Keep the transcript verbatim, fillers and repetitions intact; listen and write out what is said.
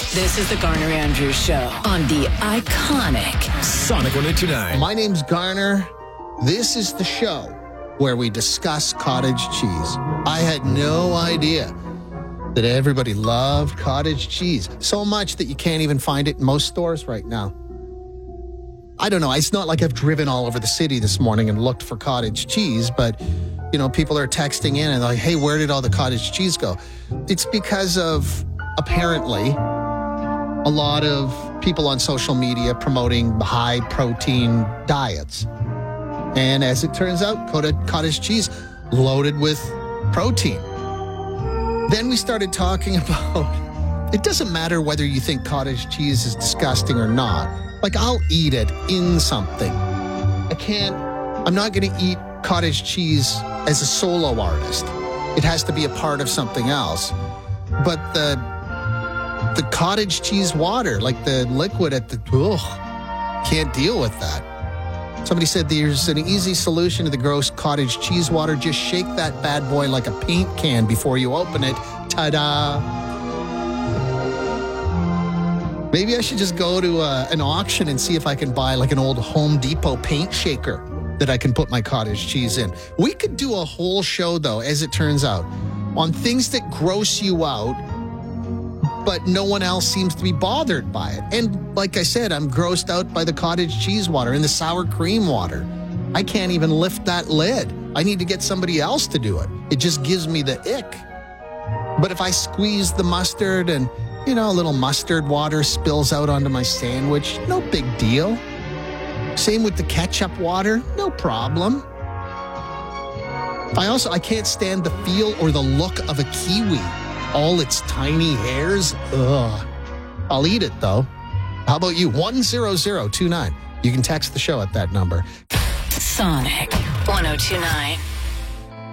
This is the Garner Andrews Show on the iconic Sonic one oh two nine. My name's Garner. This is the show where we discuss cottage cheese. I had no idea that everybody loved cottage cheese so much that you can't even find it in most stores right now. I don't know. It's not like I've driven all over the city this morning and looked for cottage cheese, but, you know, people are texting in and like, hey, where did all the cottage cheese go? It's because of, apparently, a lot of people on social media promoting high-protein diets. And as it turns out, cottage cheese loaded with protein. Then we started talking about, it doesn't matter whether you think cottage cheese is disgusting or not. Like, I'll eat it in something. I can't, I'm not going to eat cottage cheese as a solo artist. It has to be a part of something else. But the the cottage cheese water, like the liquid at the, ugh, can't deal with that. Somebody said there's an easy solution to the gross cottage cheese water. Just shake that bad boy like a paint can before you open it. Ta-da! Maybe I should just go to uh, an auction and see if I can buy like an old Home Depot paint shaker that I can put my cottage cheese in. We could do a whole show, though, as it turns out, on things that gross you out, but no one else seems to be bothered by it. And like I said, I'm grossed out by the cottage cheese water and the sour cream water. I can't even lift that lid. I need to get somebody else to do it. It just gives me the ick. But if I squeeze the mustard and, you know, a little mustard water spills out onto my sandwich, no big deal. Same with the ketchup water, no problem. I also, I can't stand the feel or the look of a kiwi. All its tiny hairs, ugh. I'll eat it, though. How about you? one zero zero two nine. You can text the show at that number. Sonic one oh two nine.